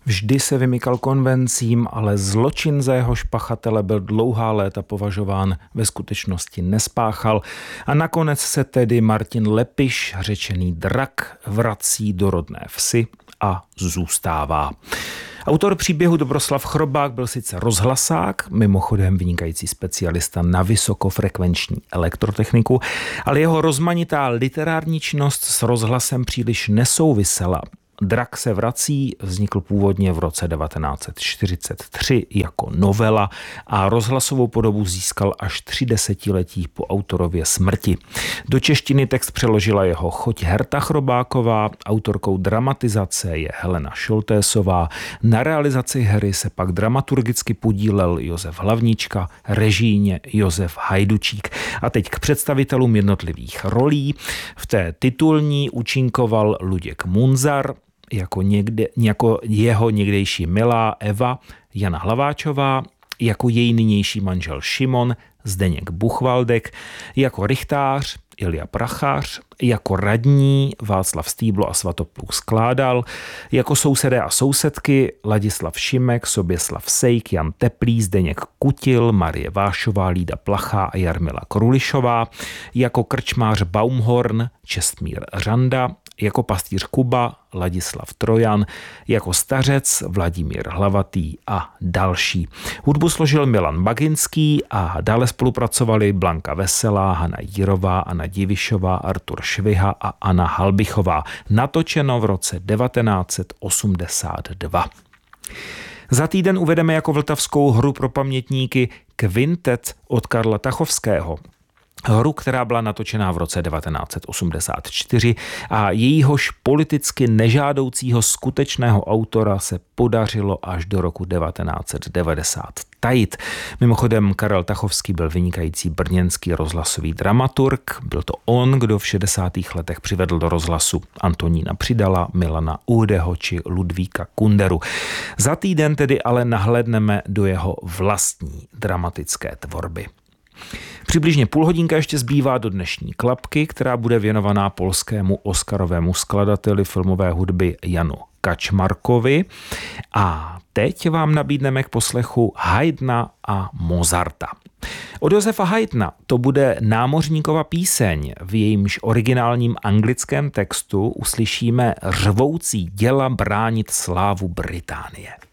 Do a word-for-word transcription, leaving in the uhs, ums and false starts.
Vždy se vymykal konvencím, ale zločin, za jehož pachatele byl dlouhá léta považován, ve skutečnosti nespáchal a nakonec se tedy Martin Lepiš, řečený Drak, vrací do rodné vsi a zůstává. Autor příběhu Dobroslav Chrobák byl sice rozhlasák, mimochodem vynikající specialista na vysokofrekvenční elektrotechniku, ale jeho rozmanitá literární činnost s rozhlasem příliš nesouvisela. Drak se vrací vznikl původně v roce devatenáct set čtyřicet tři jako novela a rozhlasovou podobu získal až tři desetiletí po autorově smrti. Do češtiny text přeložila jeho choť Herta Chrobáková, autorkou dramatizace je Helena Šoltésová, na realizaci hry se pak dramaturgicky podílel Josef Hlavnička, režijně Josef Hajdučík. A teď k představitelům jednotlivých rolí. V té titulní účinkoval Luděk Munzar, jako, někde, jako jeho někdejší milá Eva Jana Hlaváčová, jako její nynější manžel Šimon Zdeněk Buchvaldek, jako rychtář Ilja Prachář, jako radní Václav Stýblo a Svatopluk Skládal, jako sousedé a sousedky Ladislav Šimek, Soběslav Sejk, Jan Teplý, Zdeněk Kutil, Marie Vášová, Lída Plachá a Jarmila Krulišová, jako krčmář Baumhorn Čestmír Řanda, jako pastýř Kuba Ladislav Trojan, jako stařec Vladimír Hlavatý a další. Hudbu složil Milan Baginský a dále spolupracovali Blanka Veselá, Hana Jirová, Anna Divišová, Artur Šviha a Anna Halbichová. Natočeno v roce devatenáct set osmdesát dva. Za týden uvedeme jako vltavskou hru pro pamětníky Kvintet od Karla Tachovského. Hru, která byla natočená v roce devatenáct set osmdesát čtyři a jejíhož politicky nežádoucího skutečného autora se podařilo až do roku devatenáct set devadesát tajit. Mimochodem Karel Tachovský byl vynikající brněnský rozhlasový dramaturg. Byl to on, kdo v šedesátých letech přivedl do rozhlasu Antonína Přidala, Milana Uhdeho či Ludvíka Kunderu. Za týden tedy ale nahlédneme do jeho vlastní dramatické tvorby. Přibližně půl hodinka ještě zbývá do dnešní klapky, která bude věnovaná polskému oscarovému skladateli filmové hudby Janu Kačmarkovi. A teď vám nabídneme k poslechu Haydna a Mozarta. Od Josefa Haydna to bude námořníkova píseň, v jejímž originálním anglickém textu uslyšíme řvoucí děla bránit slávu Británie.